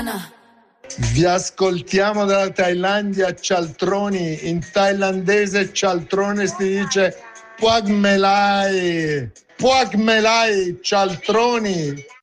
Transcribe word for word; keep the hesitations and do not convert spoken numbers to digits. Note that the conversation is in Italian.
Vi ascoltiamo dalla Thailandia, cialtroni. In thailandese cialtrone si dice Puag Melai. Puag Melai, cialtroni.